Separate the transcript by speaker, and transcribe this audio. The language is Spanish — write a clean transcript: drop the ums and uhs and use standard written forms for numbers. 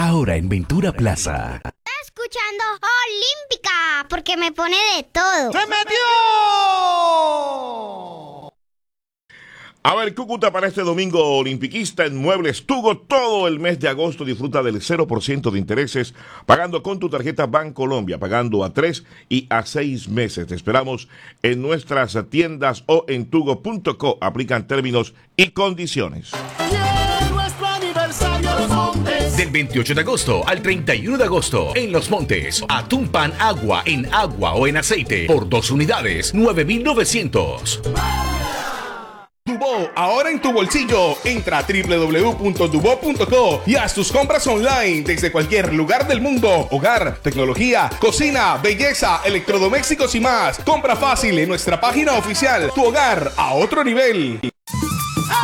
Speaker 1: ahora en Ventura Plaza.
Speaker 2: Escuchando Olímpica, porque me pone de todo.
Speaker 3: ¡Se metió! A ver, Cúcuta para este domingo olimpiquista en Muebles Tugo. Todo el mes de agosto disfruta del 0% de intereses pagando con tu tarjeta Bancolombia, pagando a 3 y a 6 meses. Te esperamos en nuestras tiendas o en tugo.co. Aplican términos y condiciones.
Speaker 1: Del 28 de agosto al 31 de agosto en Los Montes, atún pan agua en agua o en aceite por 2 unidades, 9.900.
Speaker 4: Dubo, ahora en tu bolsillo. Entra a www.dubo.co y haz tus compras online desde cualquier lugar del mundo. Hogar, tecnología, cocina, belleza, electrodomésticos y más. Compra fácil en nuestra página oficial. Tu hogar a otro nivel.